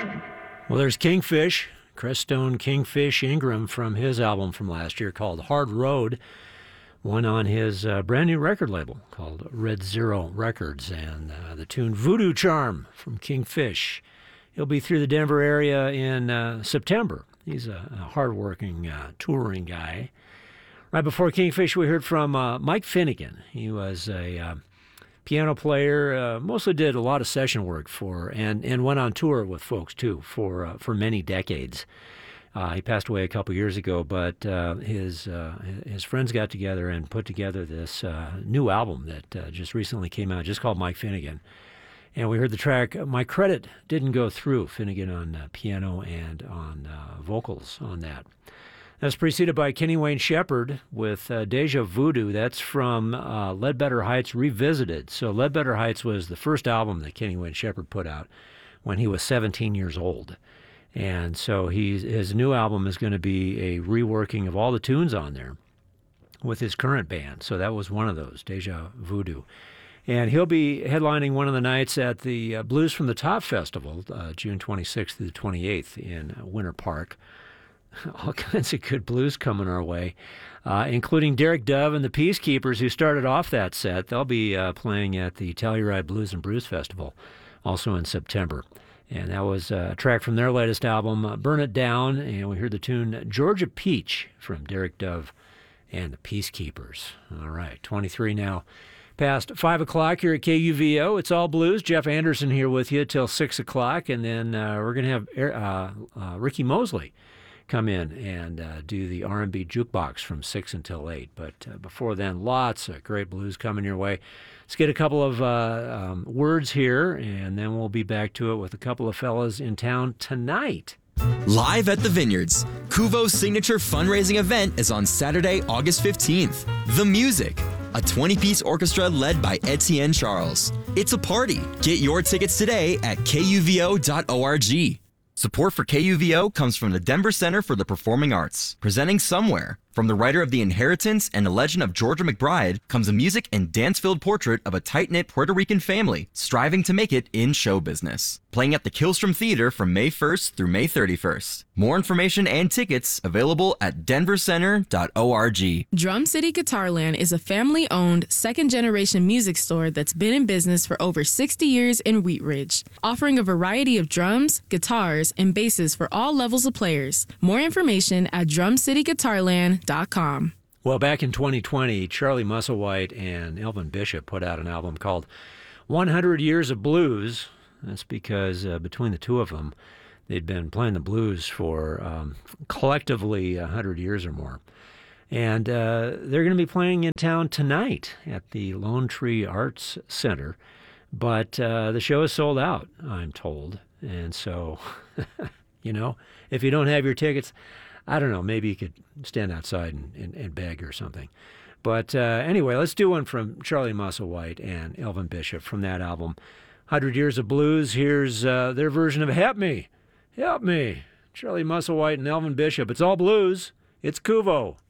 Well, there's Kingfish, Crestone Kingfish Ingram from his album from last year called Hard Road, one on his brand new record label called Red Zero Records, and the tune Voodoo Charm from Kingfish. He'll be through the Denver area in September. He's a hard-working, touring guy. Right before Kingfish, we heard from Mike Finnegan. He was a piano player, mostly did a lot of session work for, and went on tour with folks, too, for many decades. He passed away a couple years ago, but his friends got together and put together this new album that just recently came out, just called Mike Finnegan. And we heard the track, My Credit Didn't Go Through, Finnegan on piano and on vocals on that. That's preceded by Kenny Wayne Shepherd with Deja Voodoo. That's from Ledbetter Heights Revisited. So Ledbetter Heights was the first album that Kenny Wayne Shepherd put out when he was 17 years old. And so his new album is going to be a reworking of all the tunes on there with his current band. So that was one of those, Deja Voodoo. And he'll be headlining one of the nights at the Blues from the Top Festival, June 26th through the 28th in Winter Park. All kinds of good blues coming our way, including Derek Dove and the Peacekeepers, who started off that set. They'll be playing at the Telluride Blues and Brews Festival, also in September. And that was a track from their latest album, Burn It Down, and we heard the tune Georgia Peach from Derek Dove and the Peacekeepers. All right, 23 now. Past 5 o'clock here at KUVO. It's all blues. Jeff Anderson here with you till 6 o'clock, and then we're going to have Ricky Mosley come in and do the R&B Jukebox from 6 until 8. But before then, lots of great blues coming your way. Let's get a couple of words here, and then we'll be back to it with a couple of fellas in town tonight. Live at the Vineyards, Kuvo's signature fundraising event is on Saturday, August 15th. The Music, a 20-piece orchestra led by Etienne Charles. It's a party. Get your tickets today at kuvo.org. Support for KUVO comes from the Denver Center for the Performing Arts, presenting Somewhere. From the writer of The Inheritance and The Legend of Georgia McBride comes a music and dance-filled portrait of a tight-knit Puerto Rican family striving to make it in show business. Playing at the Killstrom Theater from May 1st through May 31st. More information and tickets available at denvercenter.org. Drum City Guitarland is a family-owned, second-generation music store that's been in business for over 60 years in Wheat Ridge, offering a variety of drums, guitars, and basses for all levels of players. More information at drumcityguitarland.com. Well, back in 2020, Charlie Musselwhite and Elvin Bishop put out an album called 100 Years of Blues. That's because between the two of them, they'd been playing the blues for collectively 100 years or more. And they're going to be playing in town tonight at the Lone Tree Arts Center. But the show is sold out, I'm told. And so, if you don't have your tickets, I don't know, maybe you could stand outside and beg or something. But anyway, let's do one from Charlie Musselwhite and Elvin Bishop from that album, 100 Years of Blues. Here's their version of Help Me, Help Me. Charlie Musselwhite and Elvin Bishop. It's all blues. It's Kuvo.